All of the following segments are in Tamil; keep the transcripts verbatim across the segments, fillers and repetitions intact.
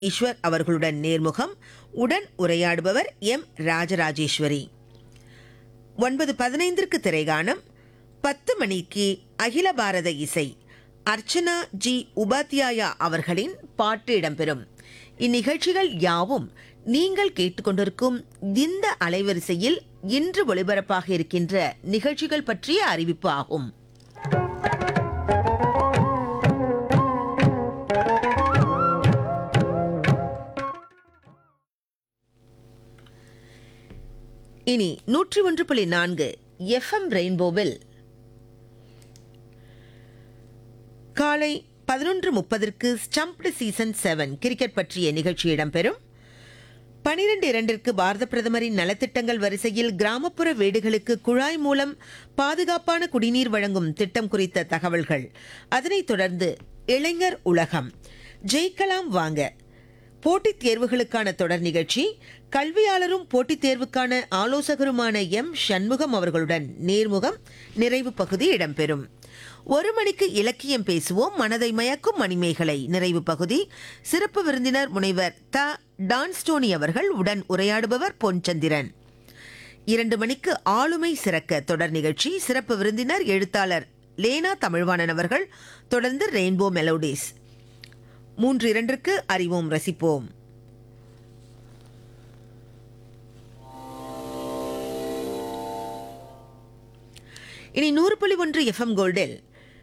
ஈஸ்வர் அவர்களுடன் நேர்முகம். உடன் உரையாடுபவர் எம் ராஜராஜேஸ்வரி. ஒன்பது பதினைந்திற்கு திரைகானம். பத்து மணிக்கு அகில பாரத இசை அர்ச்சனா ஜி உபாத்யாயா அவர்களின் பாட்டு இடம்பெறும். இந்நிகழ்ச்சிகள் யாவும் நீங்கள் கேட்டுக்கொண்டிருக்கும் இந்த அலைவரிசையில் இன்று ஒளிபரப்பாக இருக்கின்ற நிகழ்ச்சிகள் பற்றிய அறிவிப்பு ஆகும். இனி நூற்றி ஒன்று புள்ளி நான்கு எஃப்எம் ரெயின்போவில் காலை பதினொன்று முப்பதற்கு ஸ்டம்ப்டு சீசன் செவன் கிரிக்கெட் பற்றிய நிகழ்ச்சி இடம்பெறும். பனிரெண்டு இரண்டிற்கு பாரத பிரதமரின் நலத்திட்டங்கள் வரிசையில் கிராமப்புற வீடுகளுக்கு குழாய் மூலம் பாதுகாப்பான குடிநீர் வழங்கும் திட்டம் குறித்த தகவல்கள். அதனைத் தொடர்ந்து இளைஞர் உலகம், ஜெயிக்கலாம் வாங்க, போட்டித் தேர்வுகளுக்கான தொடர் நிகழ்ச்சி. கல்வியாளரும் போட்டித் தேர்வுக்கான ஆலோசகருமான எம் சண்முகம் அவர்களுடன் நேர்முகம் நிறைவு பகுதி இடம்பெறும். ஒரு மணிக்கு இலக்கியம் பேசுவோம், மனதை மயக்கும் மணிமேகலை நிறைவு பகுதி. சிறப்பு விருந்தினர் முனைவர் த டான்ஸ்டோனி அவர்கள். உடன் உரையாடுபவர் பொன்சந்திரன். இரண்டு மணிக்கு ஆளுமை சிறக்க தொடர் நிகழ்ச்சி. சிறப்பு விருந்தினர் எழுத்தாளர் லேனா தமிழ்வாணன் அவர்கள். தொடர்ந்து ரெயின்போ மெலோடிஸ். மூன்று இரண்டிற்கு அறிவோம் ரசிப்போம். இனி நூறு புள்ளி ஒன்று எஃப்எம் கோல்டில்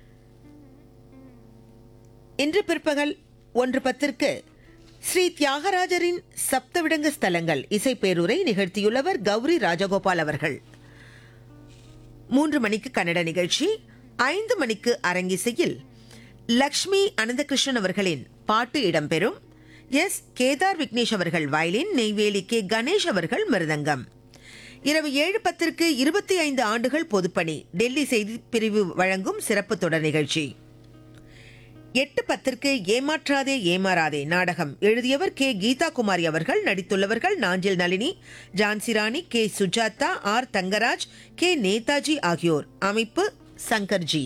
இன்று பிற்பகல் ஒன்று பத்திற்கு ஸ்ரீ தியாகராஜரின் சப்தவிடங்க ஸ்தலங்கள் இசைப்பேருரை நிகழ்த்தியுள்ளவர் கௌரி ராஜகோபால் அவர்கள். மூன்று மணிக்கு கன்னட நிகழ்ச்சி. ஐந்து மணிக்கு அரங்கிசையில் லக்ஷ்மி அனந்தகிருஷ்ணன் அவர்களின் பாட்டு இடம்பெறும். எஸ் கேதார் விக்னேஷ் அவர்கள் வயலின், நெய்வேலி கே கணேஷ் அவர்கள் மிருதங்கம். இரவு ஏழு பத்திற்கு இருபத்தி ஐந்து ஆண்டுகள் பொதுப்பணி டெல்லி செய்தி பிரிவு வழங்கும் சிறப்பு தொடர் நிகழ்ச்சி. எட்டு பத்திற்கு ஏமாற்றாதே ஏமாறாதே நாடகம் எழுதியவர் கே கீதா குமாரி அவர்கள். நடித்துள்ளவர்கள் Nanjil Nalini, Jhansi Rani, K Sujatha, R Thangaraj, K Netaji ஆகியோர். அமைப்பு சங்கர்ஜி.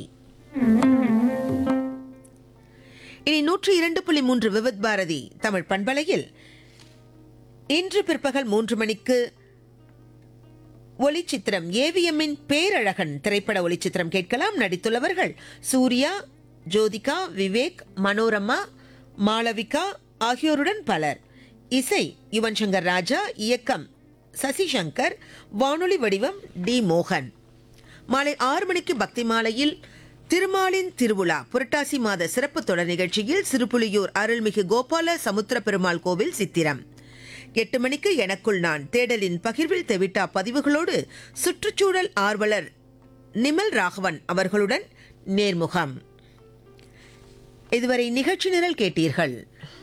இனி நூற்றி இரண்டு புள்ளி மூன்று விவித் பாரதி தமிழ் பண்பலையில் இன்று பிற்பகல் மூன்று மணிக்கு ஒளிச்சித்திரம் ஏவிஎம்மின் பேரழகன் திரைப்பட ஒளிச்சித்திரம் கேட்கலாம். நடித்துள்ளவர்கள் சூர்யா, ஜோதிகா, விவேக், மனோரமா, மாளவிகா ஆகியோருடன் பலர். இசை யுவன் சங்கர் ராஜா, இயக்கம் சசிசங்கர், வானொலி வடிவம் டி மோகன். மாலை ஆறு மணிக்கு பக்தி மாலையில் திருமாலின் திருவிழா புரட்டாசி மாத சிறப்பு தொடர் நிகழ்ச்சியில் சிறுபுலியூர் அருள்மிகு கோபால சமுத்திர பெருமாள் கோவில் சித்திரம். எட்டு மணிக்கு எனக்குள் நான் தேடலின் பகிர்வில் தெவிட்டா பதிவுகளோடு சுற்றுச்சூழல் ஆர்வலர் நிமல் ராகவன் அவர்களுடன் நேர்முகம். இதுவரை நிகழ்ச்சி நிரல் கேட்டீர்கள்.